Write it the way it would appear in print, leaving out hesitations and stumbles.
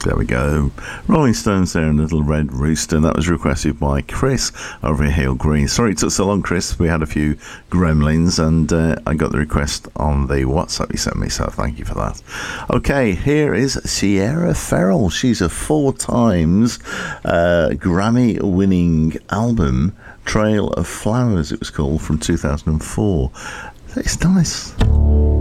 There we go. Rolling Stones there and Little Red Rooster. That was requested by Chris over at Hale Green. Sorry it took so long, Chris. We had a few gremlins and I got the request on the WhatsApp you sent me, so thank you for that. Okay, here is Sierra Ferrell. She's a 4 times Grammy-winning album, Trail of Flowers, it was called, from 2004. It's nice.